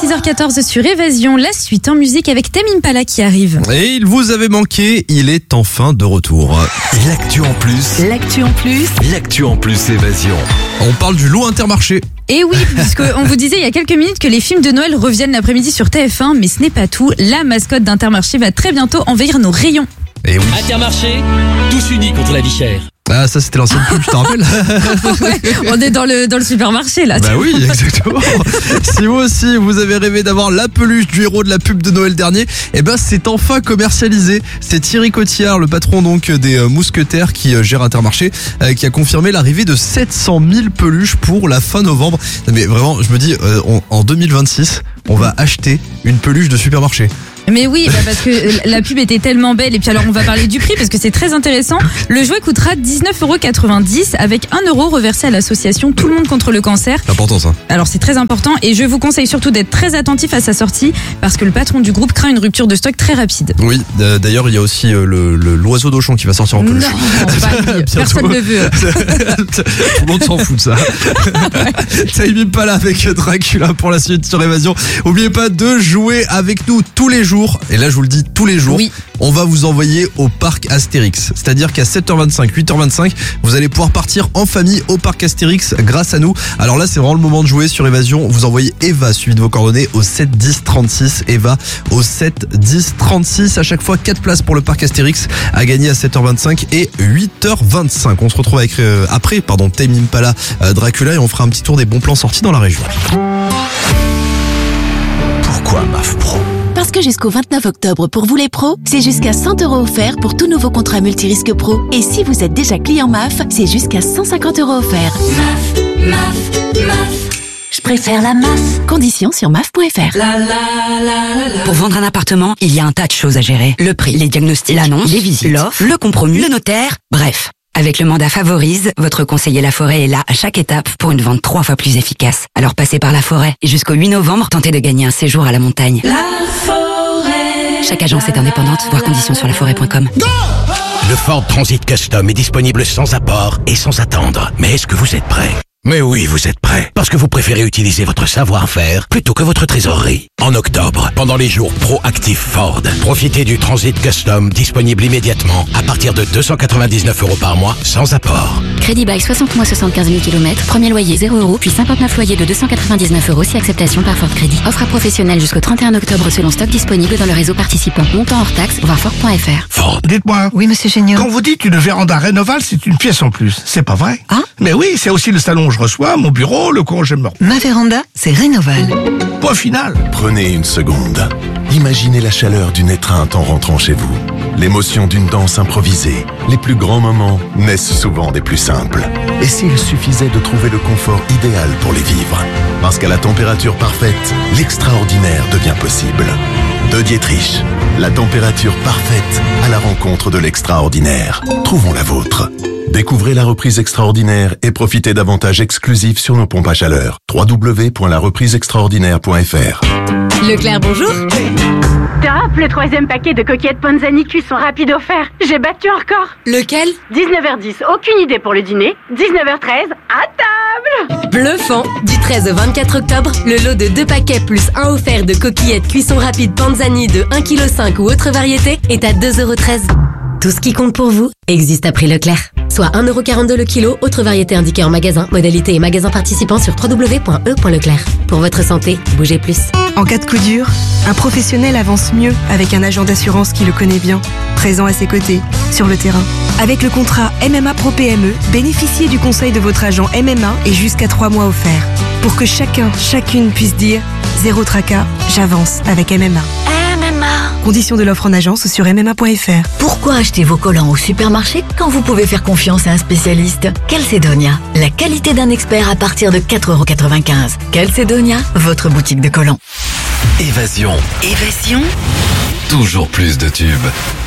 6h14 sur Évasion, la suite en musique avec Tame Impala qui arrive. Et il vous avait manqué, il est enfin de retour. L'actu en plus. L'actu en plus. L'actu en plus Évasion. On parle du lot Intermarché. Et oui, puisqu'on vous disait il y a quelques minutes que les films de Noël reviennent l'après-midi sur TF1, mais ce n'est pas tout. La mascotte d'Intermarché va très bientôt envahir nos rayons. Et oui. Intermarché, tous unis contre la vie chère. Ah, ça c'était l'ancienne pub, tu te rappelles? Ouais, on est dans le supermarché là. Bah oui, exactement. Si vous aussi vous avez rêvé d'avoir la peluche du héros de la pub de Noël dernier, eh ben c'est enfin commercialisé. C'est Thierry Cotillard, le patron donc des mousquetaires qui gère Intermarché, qui a confirmé l'arrivée de 700 000 peluches pour la fin novembre. Non, mais vraiment, je me dis, en 2026, on va acheter une peluche de supermarché. Mais oui, parce que la pub était tellement belle. Et puis alors on va parler du prix parce que c'est très intéressant. Le jouet coûtera 19,90 € avec 1 € reversé à l'association Tout le monde contre le cancer. C'est important ça. Alors c'est très important et je vous conseille surtout d'être très attentif à sa sortie parce que le patron du groupe craint une rupture de stock très rapide. Oui, d'ailleurs il y a aussi l'oiseau d'Auchan qui va sortir en peluche. Non, personne ne veut. Tout le monde s'en fout de ça. Tame Impala avec Dracula pour la suite sur Évasion. N'oubliez pas de jouer avec nous tous les jours. Et là je vous le dis tous les jours, oui. On va vous envoyer au parc Astérix. C'est-à-dire qu'à 7h25, 8h25, vous allez pouvoir partir en famille au parc Astérix grâce à nous. Alors là c'est vraiment le moment de jouer sur Évasion. Vous envoyez Eva suivi de vos coordonnées au 7 10 36. Eva au 7 10 36. À chaque fois 4 places pour le parc Astérix à gagner à 7h25 et 8h25. On se retrouve avec après Tame Impala, Dracula, et on fera un petit tour des bons plans sortis dans la région. Pourquoi MAF Pro? Parce que jusqu'au 29 octobre, pour vous les pros, c'est jusqu'à 100 € offerts pour tout nouveau contrat multirisque pro. Et si vous êtes déjà client MAF, c'est jusqu'à 150 € offerts. MAF. Je préfère la MAF. Conditions sur MAF.fr. Pour vendre un appartement, il y a un tas de choses à gérer. Le prix, les diagnostics, l'annonce, les visites, l'offre, le compromis, le notaire, bref. Avec le mandat Favorise, votre conseiller Laforêt est là à chaque étape pour une vente 3 fois plus efficace. Alors passez par Laforêt et jusqu'au 8 novembre, tentez de gagner un séjour à la montagne. Chaque agence est indépendante, voir conditions sur laforêt.com. Le Ford Transit Custom est disponible sans apport et sans attendre. Mais est-ce que vous êtes prêt? Mais oui, vous êtes prêts. Parce que vous préférez utiliser votre savoir-faire plutôt que votre trésorerie. En octobre, pendant les jours proactifs Ford, profitez du Transit Custom disponible immédiatement à partir de 299 € par mois sans apport. Crédit bail 60 mois 75 000 km, premier loyer 0 €, puis 59 loyers de 299 € si acceptation par Ford Crédit. Offre à professionnels jusqu'au 31 octobre selon stock disponible dans le réseau participant. Montant hors taxe, voir Ford.fr. Ford. Dites-moi. Oui, monsieur Géniaud. Quand vous dites une véranda Rénoval, c'est une pièce en plus. C'est pas vrai? Ah? Mais oui, c'est aussi le salon où je reçois, mon bureau, le coin où je me repose. Ma véranda, c'est Rénoval. Point final. Prenez une seconde. Imaginez la chaleur d'une étreinte en rentrant chez vous. L'émotion d'une danse improvisée. Les plus grands moments naissent souvent des plus simples. Et s'il suffisait de trouver le confort idéal pour les vivre? Parce qu'à la température parfaite, l'extraordinaire devient possible. De Dietrich, la température parfaite à la rencontre de l'extraordinaire. Trouvons la vôtre. Découvrez la reprise extraordinaire et profitez d'avantages exclusifs sur nos pompes à chaleur. www.larepriseextraordinaire.fr. Leclerc, bonjour. Top, le 3e paquet de coquillettes Panzani cuisson rapide offert. J'ai battu un record. Lequel? 19h10, aucune idée pour le dîner. 19h13, à table. Bluffant. Du 13 au 24 octobre, le lot de 2 paquets plus 1 offert de coquillettes cuisson rapide Panzani de 1,5 kg ou autre variété est à 2,13 €. Tout ce qui compte pour vous existe à prix Leclerc. Soit 1,42 € le kilo, autre variété indiquée en magasin, modalité et magasin participant sur www.e.leclerc. Pour votre santé, bougez plus. En cas de coup dur, un professionnel avance mieux avec un agent d'assurance qui le connaît bien, présent à ses côtés, sur le terrain. Avec le contrat MMA Pro PME, bénéficiez du conseil de votre agent MMA et jusqu'à 3 mois offerts. Pour que chacune puisse dire « Zéro tracas, j'avance avec MMA ». Conditions de l'offre en agence sur mma.fr. Pourquoi acheter vos collants au supermarché quand vous pouvez faire confiance à un spécialiste? Calcedonia, la qualité d'un expert à partir de 4,95 €. Calcedonia, votre boutique de collants. Évasion. Toujours plus de tubes.